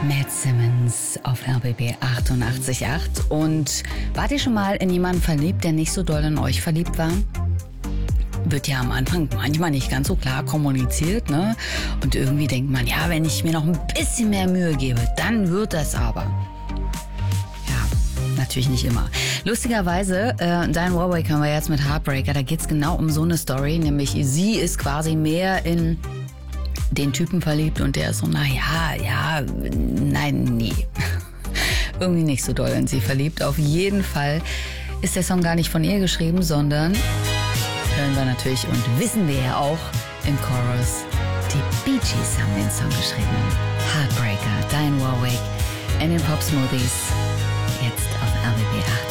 Matt Simmons auf RBB 88.8. Und wart ihr schon mal in jemanden verliebt, der nicht so doll in euch verliebt war? Wird ja am Anfang manchmal nicht ganz so klar kommuniziert, ne? Und irgendwie denkt man, ja, wenn ich mir noch ein bisschen mehr Mühe gebe, dann wird das aber. Ja, natürlich nicht immer. Lustigerweise, Dionne Warwick haben wir jetzt mit Heartbreaker, da geht's genau um so eine Story, nämlich sie ist quasi mehr in den Typen verliebt und der ist so, nee. Irgendwie nicht so doll in sie verliebt. Auf jeden Fall ist der Song gar nicht von ihr geschrieben, sondern hören wir natürlich und wissen wir ja auch im Chorus, die Bee Gees haben den Song geschrieben. Heartbreaker, Dionne Warwick in den Pop Smoothies, jetzt auf RBB 8.